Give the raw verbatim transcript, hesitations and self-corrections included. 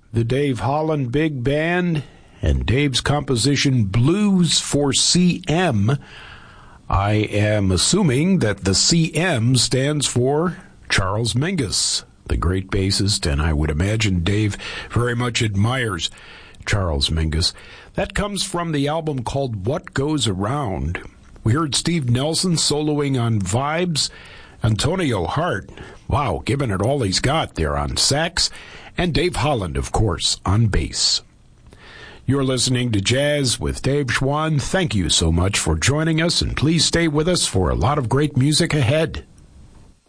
the Dave Holland Big Band and Dave's composition Blues for C M. I am assuming that the C M stands for Charles Mingus, the great bassist, and I would imagine Dave very much admires Charles Mingus. That comes from the album called What Goes Around. We heard Steve Nelson soloing on Vibes, Antonio Hart, wow, giving it all he's got there on sax, and Dave Holland, of course, on bass. You're listening to Jazz with Dave Schwann. Thank you so much for joining us, and please stay with us for a lot of great music ahead.